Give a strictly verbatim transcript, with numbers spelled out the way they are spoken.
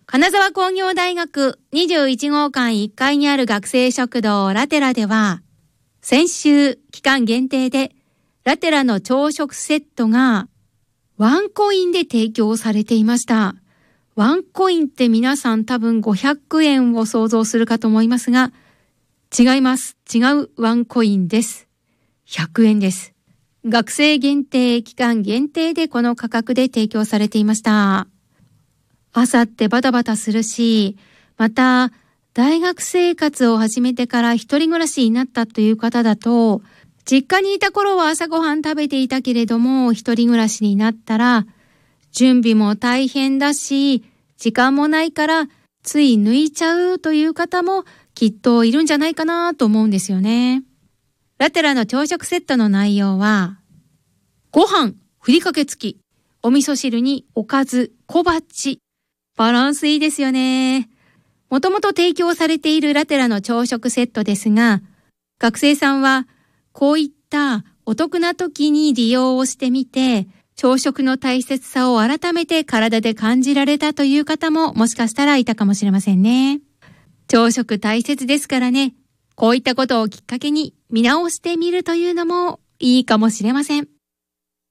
金沢工業大学にじゅういち号館いっかいにある学生食堂ラテラでは、先週期間限定でラテラの朝食セットがワンコインで提供されていました。ワンコインって皆さん多分ごひゃくえんを想像するかと思いますが、違います。違うワンコインです。ひゃくえんです。学生限定、期間限定でこの価格で提供されていました。朝ってバタバタするし、また大学生活を始めてから一人暮らしになったという方だと、実家にいた頃は朝ごはん食べていたけれども、一人暮らしになったら、準備も大変だし、時間もないから、つい抜いちゃうという方もきっといるんじゃないかなと思うんですよね。ラテラの朝食セットの内容は、ご飯、ふりかけ付き、お味噌汁におかず、小鉢。バランスいいですよね。もともと提供されているラテラの朝食セットですが、学生さんは、こういったお得な時に利用をしてみて、朝食の大切さを改めて体で感じられたという方ももしかしたらいたかもしれませんね。朝食大切ですからね、こういったことをきっかけに見直してみるというのもいいかもしれません。